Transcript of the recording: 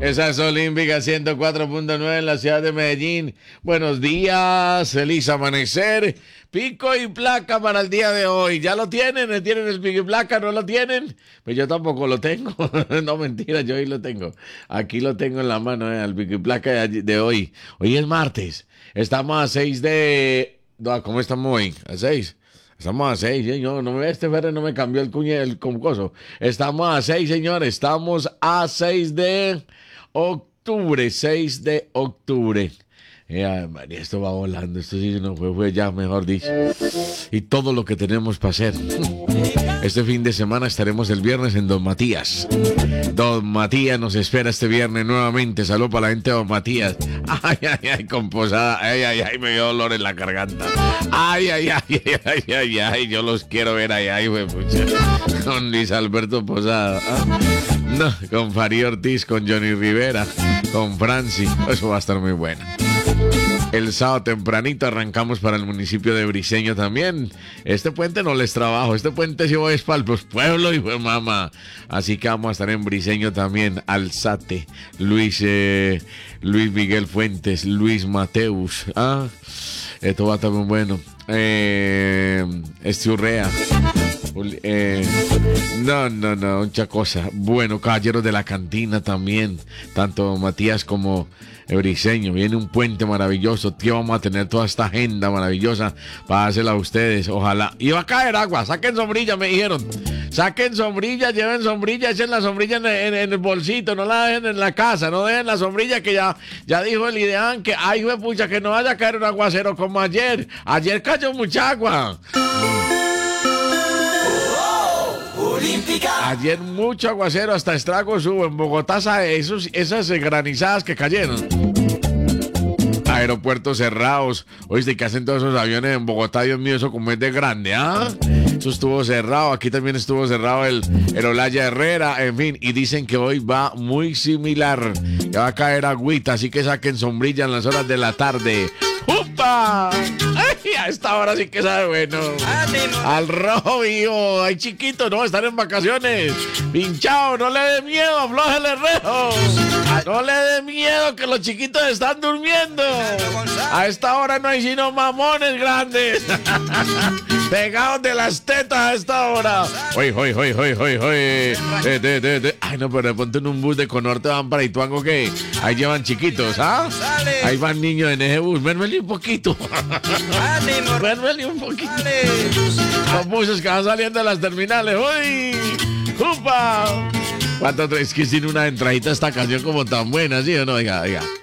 Esa es Olímpica 104.9 en la ciudad de Medellín. Buenos días, feliz amanecer. Pico y placa para el día de hoy. ¿Ya lo tienen? ¿Tienen el pico y placa? ¿No lo tienen? Pues yo tampoco lo tengo. No, mentira, yo hoy lo tengo. Aquí lo tengo en la mano, el pico y placa de hoy. Hoy es martes. Estamos a 6 de... ¿Cómo estamos hoy? ¿A 6? Estamos a 6, señor. No, este verde no me cambió el concoso. Estamos a 6, señor. Estamos a 6 de octubre. 6 de octubre. María, esto va volando. Esto sí no fue ya, mejor dicho. Y todo lo que tenemos para hacer. Este fin de semana estaremos el viernes en Don Matías. Don Matías nos espera este viernes nuevamente. Salud para la gente de Don Matías. Ay, ay, ay, con posada. Ay, ay, ay, me dio dolor en la garganta. Ay, ay, ay, ay, ay, ay, ay, yo los quiero ver ahí, ay, güey, pucha. Con Luis Alberto Posada. No, con Farid Ortiz, con Johnny Rivera, con Franci. Eso va a estar muy bueno. El sábado tempranito arrancamos para el municipio de Briseño también. Este puente no les trabajo, este puente sí voy para el pueblo y fue mamá. Así que vamos a estar en Briseño también. Alzate, Luis Miguel Fuentes, Luis Mateus. Esto va a estar muy bueno. Urrea. No, mucha cosa. Bueno, caballeros de la cantina también. Tanto Matías como Briseño. Viene un puente maravilloso. Tío, vamos a tener toda esta agenda maravillosa para dársela a ustedes. Ojalá. Y va a caer agua. Saquen sombrilla, me dijeron. Saquen sombrilla, lleven sombrilla, echen la sombrilla en el bolsito. No la dejen en la casa. No dejen la sombrilla que ya dijo el ideal que, ay, pucha, que no vaya a caer un aguacero como ayer. Ayer cayó mucha agua. Olímpica. Ayer mucho aguacero, hasta estragos hubo en Bogotá, esas granizadas que cayeron. Aeropuertos cerrados. Oíste, ¿qué hacen todos esos aviones en Bogotá? Dios mío, eso como es de grande, Eso estuvo cerrado. Aquí también estuvo cerrado el Olaya Herrera, en fin. Y dicen que hoy va muy similar. Ya va a caer agüita, así que saquen sombrilla en las horas de la tarde. ¡Upa! ¡Ay! A esta hora sí que sabe bueno. Al rojo vivo. Ay, chiquito, no, están en vacaciones. Pinchado, no le dé miedo, aflójele el rejo. No le dé miedo que los chiquitos están durmiendo. A esta hora no hay sino mamones grandes. Pegados de las tetas a esta hora. Hoy. Ay, no, pero ponte en un bus de Conorte, van para Ituango, que ahí llevan chiquitos, Ahí van niños en ese bus. Vérmele un poquito. Vérmele un poquito. Los buses que van saliendo de las terminales. ¡Uy! ¡Upa! ¿Cuánto es que tiene una entradita esta canción como tan buena, sí o no? Oiga.